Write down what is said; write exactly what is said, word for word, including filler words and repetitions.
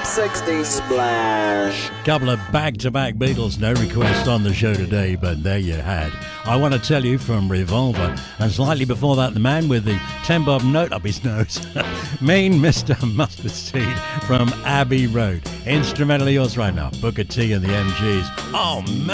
sixty Splash. Couple of back-to-back Beatles, no requests on the show today, but there you had. I want to tell you from Revolver, and slightly before that, the man with the ten-bob note up his nose, Mean Mister Mustard Seed from Abbey Road. Instrumentally yours right now, Booker T and the M Gs. Oh, man.